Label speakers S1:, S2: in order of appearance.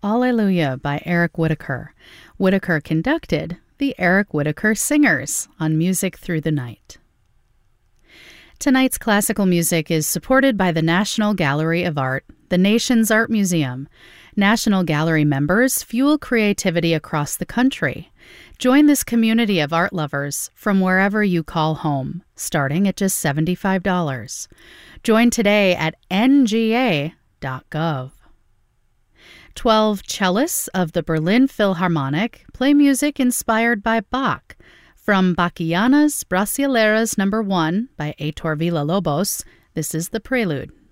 S1: Alleluia by Eric Whitacre. Whitacre conducted the Eric Whitacre Singers on Music Through the Night. Tonight's classical music is supported by the National Gallery of Art, the nation's art museum. National Gallery members fuel creativity across the country. Join this community of art lovers from wherever you call home, starting at just $75. Join today at nga.gov. 12 cellists of the Berlin Philharmonic play music inspired by Bach. From Bachianas Brasileiras No. 1 by Heitor Villa-Lobos, this is the Prelude.